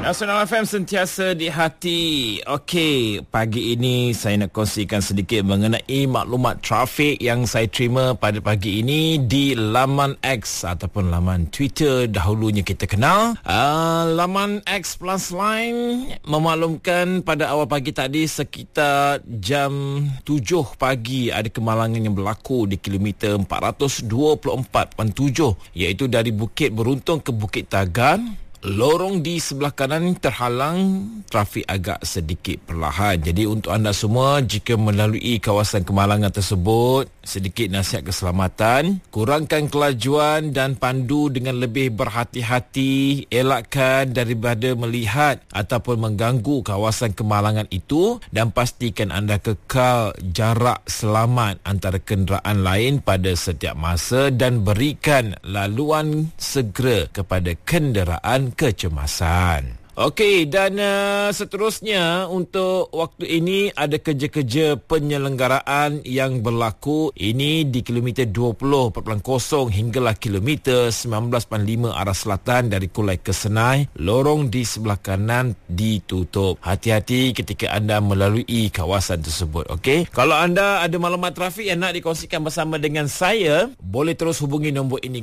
Nasional FM sentiasa di hati. Okey, pagi ini saya nak kongsikan sedikit mengenai maklumat trafik yang saya terima pada pagi ini di laman X ataupun laman Twitter dahulunya kita kenal. Laman X Plus Line memaklumkan pada awal pagi tadi sekitar jam 7 pagi ada kemalangan yang berlaku di kilometer 424.7 iaitu dari Bukit Beruntung ke Bukit Tagan. Lorong di sebelah kanan terhalang, trafik agak sedikit perlahan. Jadi untuk anda semua, jika melalui kawasan kemalangan tersebut, sedikit nasihat keselamatan, kurangkan kelajuan dan pandu dengan lebih berhati-hati, elakkan daripada melihat ataupun mengganggu kawasan kemalangan itu dan pastikan anda kekal jarak selamat antara kenderaan lain pada setiap masa dan berikan laluan segera kepada kenderaan kecemasan. Okey, dan seterusnya untuk waktu ini ada kerja-kerja penyelenggaraan yang berlaku. Ini di kilometer 20.0 hinggalah kilometer 19.5 arah selatan dari Kulai ke Senai. Lorong di sebelah kanan ditutup. Hati-hati ketika anda melalui kawasan tersebut. Okey, kalau anda ada maklumat trafik yang nak dikongsikan bersama dengan saya, boleh terus hubungi nombor ini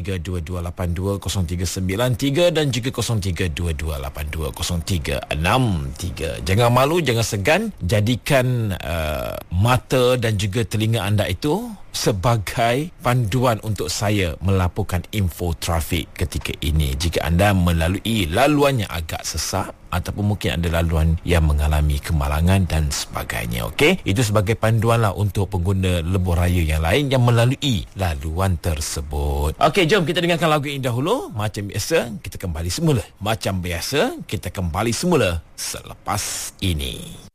0322820393 dan juga 0322820363. Jangan malu, jangan segan. Jadikan mata dan juga telinga anda itu sebagai panduan untuk saya melaporkan info trafik ketika ini. Jika anda melalui laluan yang agak sesak ataupun mungkin ada laluan yang mengalami kemalangan dan sebagainya. Okey, itu sebagai panduanlah untuk pengguna lebuh raya yang lain yang melalui laluan tersebut. Okey, jom kita dengarkan lagu ini dahulu. Macam biasa, kita kembali semula selepas ini.